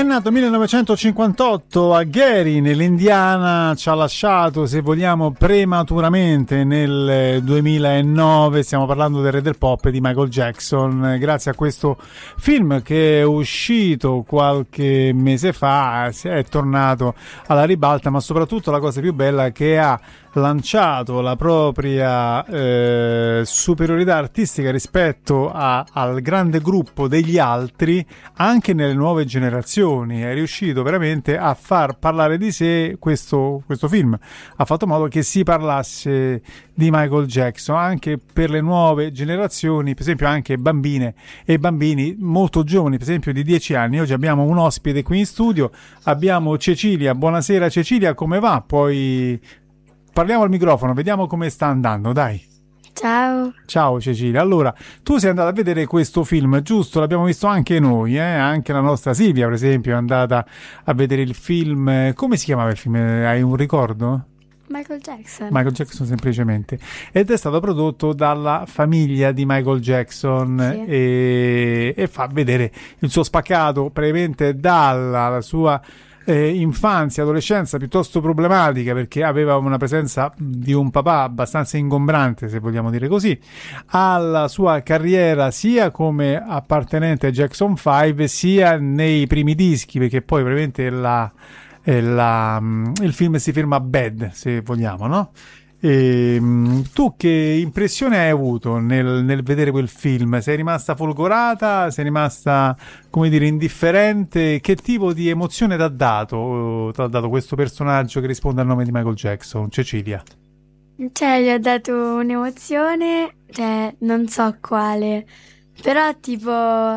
nato 1958 a Gary, nell'Indiana, ci ha lasciato, se vogliamo, prematuramente nel 2009. Stiamo parlando del re del pop di Michael Jackson. Grazie a questo film che è uscito qualche mese fa, è tornato alla ribalta, ma soprattutto la cosa più bella è che ha lanciato la propria superiorità artistica rispetto al grande gruppo degli altri anche nelle nuove generazioni. È riuscito veramente a far parlare di sé questo film, ha fatto modo che si parlasse di Michael Jackson anche per le nuove generazioni, per esempio anche bambine e bambini molto giovani, per esempio di 10 anni. Oggi abbiamo un ospite qui in studio, abbiamo Cecilia. Buonasera Cecilia, come va? Poi parliamo al microfono, vediamo come sta andando, dai. Ciao. Ciao Cecilia. Allora, tu sei andata a vedere questo film, giusto? L'abbiamo visto anche noi, anche la nostra Silvia, per esempio, è andata a vedere il film. Come si chiamava il film? Hai un ricordo? Michael Jackson. Michael Jackson, semplicemente. Ed è stato prodotto dalla famiglia di Michael Jackson, sì. e fa vedere il suo spaccato praticamente dalla sua infanzia, adolescenza piuttosto problematica, perché aveva una presenza di un papà abbastanza ingombrante, se vogliamo dire così, alla sua carriera sia come appartenente a Jackson 5 sia nei primi dischi, perché poi praticamente il film si ferma Bad, se vogliamo, no? Tu che impressione hai avuto nel vedere quel film? Sei rimasta folgorata? Sei rimasta, come dire, indifferente? Che tipo di emozione ti ha dato questo personaggio che risponde al nome di Michael Jackson? Cecilia? Cioè, gli ho dato un'emozione, non so quale, però tipo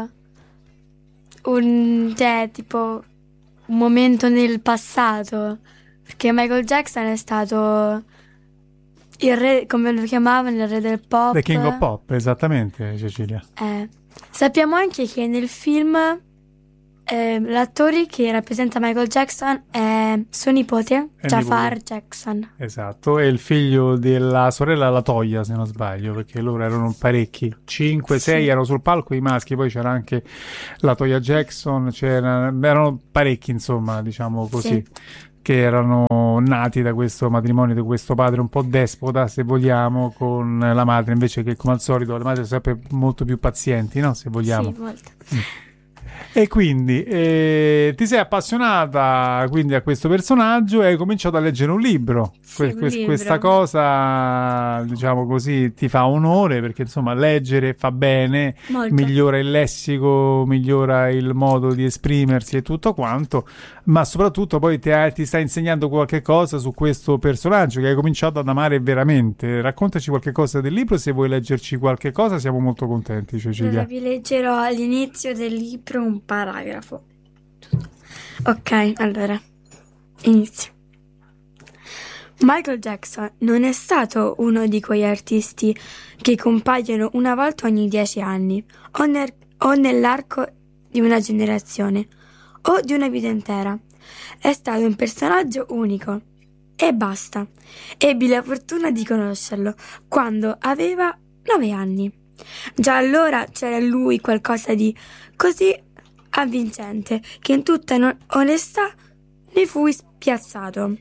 un momento nel passato, perché Michael Jackson è stato il re, come lo chiamavano, il re del pop. The King of Pop, esattamente, Cecilia. Sappiamo anche che nel film l'attore che rappresenta Michael Jackson è suo nipote, Jafar Jackson. Esatto, è il figlio della sorella Latoya, se non sbaglio, perché loro erano parecchi, 5, 6 erano sul palco i maschi, poi c'era anche Latoya Jackson, erano parecchi, insomma, diciamo così. Sì. Che erano nati da questo matrimonio di questo padre un po' despota, se vogliamo, con la madre, invece che, come al solito, la madre è sempre molto più pazienti, no? Se vogliamo. Sì, molto. E quindi ti sei appassionata quindi a questo personaggio e hai cominciato a leggere un libro. Sì, un libro. Questa cosa, diciamo così, ti fa onore, perché insomma leggere fa bene, molto. Migliora il lessico, migliora il modo di esprimersi e tutto quanto, ma soprattutto poi ti sta insegnando qualche cosa su questo personaggio che hai cominciato ad amare veramente. Raccontaci qualche cosa del libro, se vuoi leggerci qualche cosa siamo molto contenti, Cecilia. Allora, vi leggerò all'inizio del libro un paragrafo. Ok, allora inizio. Michael Jackson non è stato uno di quegli artisti che compaiono una volta ogni 10 anni o nell'arco di una generazione o di una vita intera. È stato un personaggio unico e basta. Ebbi la fortuna di conoscerlo quando aveva 9 anni. Già allora c'era in lui qualcosa di così avvincente che in tutta onestà ne fui spiazzato.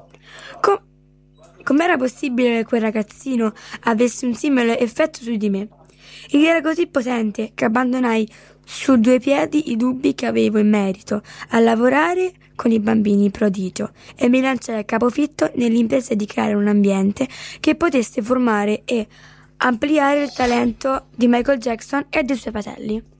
Com'era possibile che quel ragazzino avesse un simile effetto su di me? Ed era così potente che abbandonai su 2 piedi i dubbi che avevo in merito a lavorare con i bambini prodigio e mi lanciai a capofitto nell'impresa di creare un ambiente che potesse formare e ampliare il talento di Michael Jackson e dei suoi fratelli.